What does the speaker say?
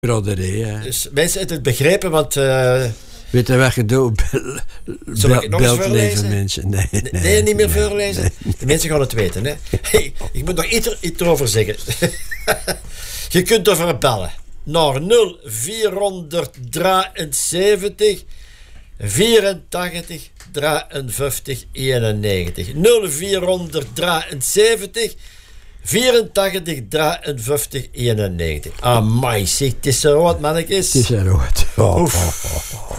broderij, hè. Dus mensen hebben het begrepen, want... Weet je wat je doet? Zal ik het nog eens voorlezen? Mensen. Nee, niet meer voorlezen. Nee. De mensen gaan het weten, hè. Hey, ik moet nog iets erover zeggen. Je kunt ervoor bellen. Naar 0473 84 53 91. 0473 84 53 91. Amai, zeg, het is zo rood, mannetjes. Het is er rood.